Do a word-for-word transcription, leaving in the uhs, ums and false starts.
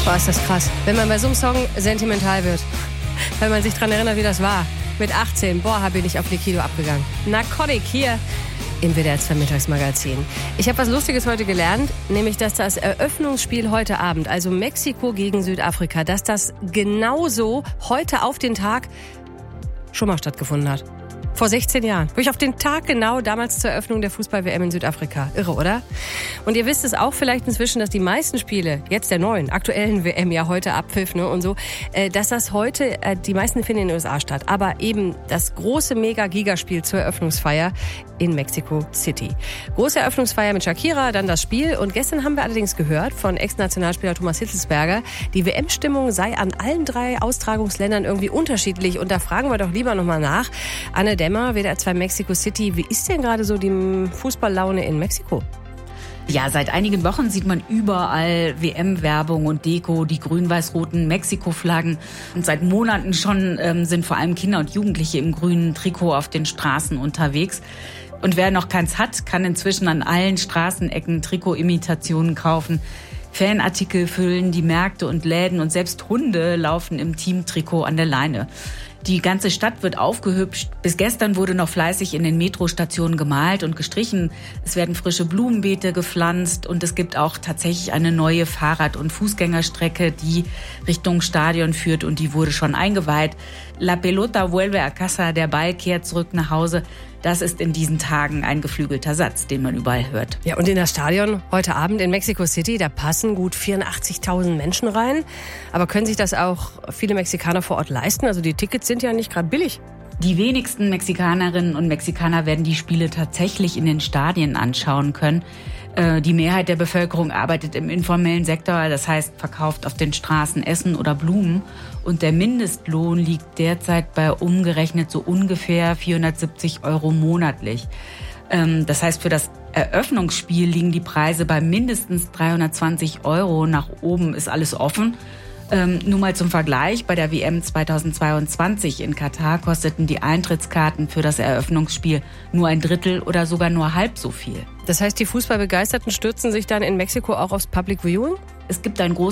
Boah, ist das krass. Wenn man bei so einem Song sentimental wird. Wenn man sich daran erinnert, wie das war. Mit achtzehn, boah, bin ich auf Liquido abgegangen. Narcotic hier im W D R zwei Mittagsmagazin. Ich habe was Lustiges heute gelernt, nämlich, dass das Eröffnungsspiel heute Abend, also Mexiko gegen Südafrika, dass das genauso heute auf den Tag schon mal stattgefunden hat. Vor sechzehn Jahren. Wirklich auf den Tag genau, damals zur Eröffnung der Fußball-W M in Südafrika. Irre, oder? Und ihr wisst es auch vielleicht inzwischen, dass die meisten Spiele, jetzt der neuen, aktuellen W M, ja heute Abpfiff, ne, und so, äh, dass das heute, äh, die meisten finden in den U S A statt. Aber eben das große Mega-Gigaspiel zur Eröffnungsfeier in Mexico City. Große Eröffnungsfeier mit Shakira, dann das Spiel. Und gestern haben wir allerdings gehört von Ex-Nationalspieler Thomas Hitzelsberger, die W M-Stimmung sei an allen drei Austragungsländern irgendwie unterschiedlich. Und da fragen wir doch lieber nochmal nach. Anne Dämmer, W D R zwei Mexico City. Wie ist denn gerade so die Fußballlaune in Mexiko? Ja, seit einigen Wochen sieht man überall W M-Werbung und Deko, die grün-weiß-roten Mexiko-Flaggen. Und seit Monaten schon ähm, sind vor allem Kinder und Jugendliche im grünen Trikot auf den Straßen unterwegs. Und wer noch keins hat, kann inzwischen an allen Straßenecken Trikot-Imitationen kaufen. Fanartikel füllen die Märkte und Läden und selbst Hunde laufen im Teamtrikot an der Leine. Die ganze Stadt wird aufgehübscht. Bis gestern wurde noch fleißig in den Metrostationen gemalt und gestrichen. Es werden frische Blumenbeete gepflanzt und es gibt auch tatsächlich eine neue Fahrrad- und Fußgängerstrecke, die Richtung Stadion führt und die wurde schon eingeweiht. La pelota vuelve a casa, der Ball kehrt zurück nach Hause. Das ist in diesen Tagen ein geflügelter Satz, den man überall hört. Ja, und in das Stadion heute Abend in Mexico City, da passen gut vierundachtzigtausend Menschen rein. Aber können sich das auch viele Mexikaner vor Ort leisten? Also die Tickets sind ja nicht gerade billig. Die wenigsten Mexikanerinnen und Mexikaner werden die Spiele tatsächlich in den Stadien anschauen können. Die Mehrheit der Bevölkerung arbeitet im informellen Sektor, das heißt verkauft auf den Straßen Essen oder Blumen. Und der Mindestlohn liegt derzeit bei umgerechnet so ungefähr vierhundertsiebzig Euro monatlich. Das heißt, für das Eröffnungsspiel liegen die Preise bei mindestens dreihundertzwanzig Euro. Nach oben ist alles offen. Ähm, nur mal zum Vergleich, bei der W M zweitausendzweiundzwanzig in Katar kosteten die Eintrittskarten für das Eröffnungsspiel nur ein Drittel oder sogar nur halb so viel. Das heißt, die Fußballbegeisterten stürzen sich dann in Mexiko auch aufs Public Viewing? Es gibt ein großes